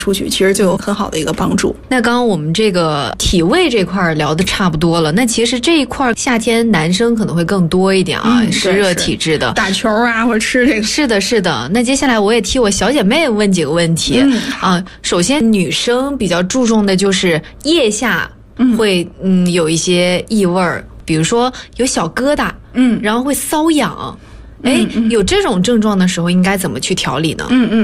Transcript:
出去，其实就有很好的一个帮助。 那刚刚我们这个体味这块聊的差不多了，那其实这一块夏天男生可能会更多一点啊，湿热体质的， 打球啊或者吃这个。 是的，是的。那接下来我也替我小姐妹问几个问题啊。首先，女生比较注重的就是腋下会有一些异味儿，比如说有小疙瘩，然后会瘙痒。有这种症状的时候应该怎么去调理呢？